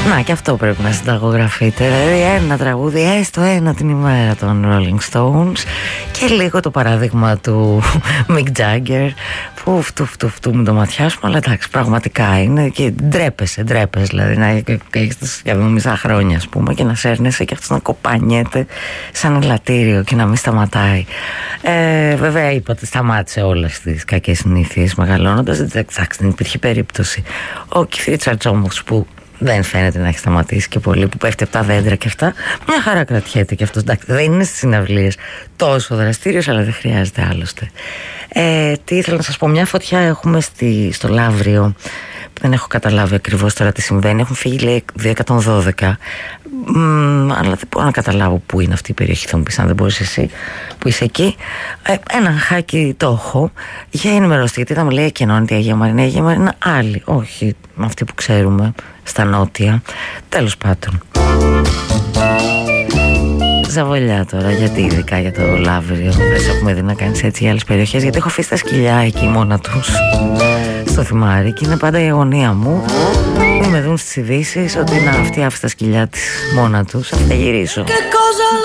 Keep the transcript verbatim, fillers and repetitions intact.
Να, και αυτό πρέπει να συνταγογραφείτε. Δηλαδή ένα τραγούδι, έστω ένα την ημέρα των Rolling Stones. Και λίγο το παράδειγμα του Mick Jagger, που φτου φτου φτου με το ματιάσουμε. Αλλά εντάξει, πραγματικά είναι και ντρέπεσαι, ντρέπεσαι. Δηλαδή να έχεις σχεδόν μισά χρόνια, ας πούμε, και να σέρνεσαι και αυτός να κοπανιέται σαν ελαττήριο και να μην σταματάει. Ε, βέβαια, είπατε, σταμάτησε όλες τις κακές συνήθειες μεγαλώνοντας. Εντάξει, δεν υπήρχε περίπτωση. Ο Keith Richards όμως, που δεν φαίνεται να έχει σταματήσει και πολύ, που πέφτει από τα δέντρα και αυτά, μια χαρά κρατιέται και αυτός. Εντάξει, δεν είναι στις συναυλίες τόσο δραστήριος, αλλά δεν χρειάζεται άλλωστε. Ε, τι ήθελα να σας πω, μια φωτιά έχουμε στη, στο Λαύριο. Δεν έχω καταλάβει ακριβώς τώρα τι συμβαίνει. Έχουν φύγει, λέει, δύο εκατόν δώδεκα. Μ, αλλά δεν μπορώ να καταλάβω πού είναι αυτή η περιοχή. Θα μου πεις, αν δεν μπορείς εσύ που είσαι εκεί. Ε, ένα χάκι το έχω για ενημερώστε, γιατί θα μου λέει Κενώνεται η Αγία Μαρίνα. Η Αγία Μαρίνα άλλη, όχι αυτή που ξέρουμε στα νότια. Τέλος πάντων, ζαβολιά τώρα, γιατί ειδικά για το Λαύριο δεν σε έχουμε δει να κάνεις έτσι για άλλες περιοχές? Γιατί έχω αφήσει τα σκυλιά εκεί μόνα τους στο θυμάρι και είναι πάντα η αγωνία μου. Μην με δουν στις ειδήσεις ότι να, αυτή άφησε τα σκυλιά της μόνα τους, θα τα γυρίσω.